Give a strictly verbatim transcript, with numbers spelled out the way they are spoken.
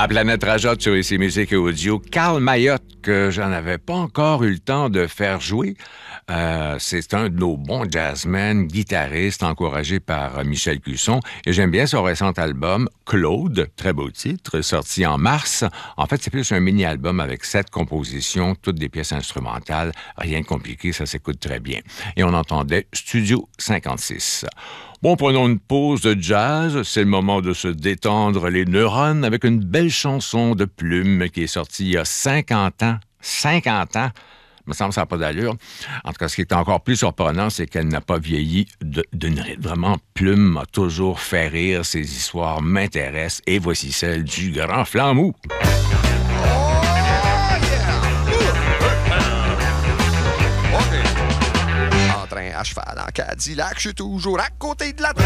À Planète Rajotte sur Ici Musique et Audio, Karl Mayotte, que j'en avais pas encore eu le temps de faire jouer. Euh, c'est un de nos bons jazzmen, guitaristes, encouragé par euh, Michel Cusson. Et j'aime bien son récent album, Claude, très beau titre, sorti en mars. En fait, c'est plus un mini-album avec sept compositions, toutes des pièces instrumentales. Rien de compliqué, ça s'écoute très bien. Et on entendait Studio cinquante-six. Bon, prenons une pause de jazz. C'est le moment de se détendre les neurones avec une belle chanson de Plume qui est sortie il y a cinquante ans. cinquante ans! Il me semble que ça n'a pas d'allure. En tout cas, ce qui est encore plus surprenant, c'est qu'elle n'a pas vieilli de, d'une ride. Vraiment, Plume m'a toujours fait rire. Ses histoires m'intéressent. Et voici celle du Grand Flamou. À cheval en Cadillac, je suis toujours à côté de la